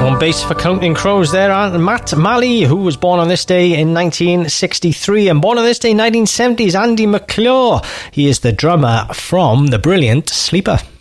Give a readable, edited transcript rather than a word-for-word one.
On bass for Counting Crows there, Matt Malley, who was born on this day in 1963, and born on this day in 1970 is Andy McClure. He is the drummer from the brilliant Sleeper.